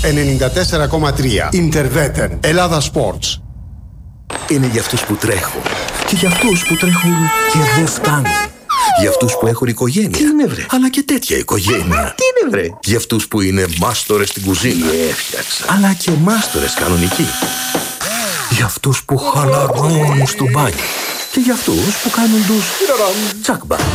94,3. Ιντερβέτεν. Ελλάδα Sports. Είναι για αυτούς που τρέχουν και για αυτούς που τρέχουν και δεν φτάνουν. Για αυτούς που έχουν οικογένεια. Τι είναι βρε? Αλλά και τέτοια οικογένεια. Τι είναι βρε? Για αυτούς που είναι μάστορες στην κουζίνα. Έφτιαξα. Αλλά και μάστορες κανονικοί. Για αυτούς που χαλαρώνουν στο μπάνιο. Και για αυτούς που κάνουν τους τσακμπα.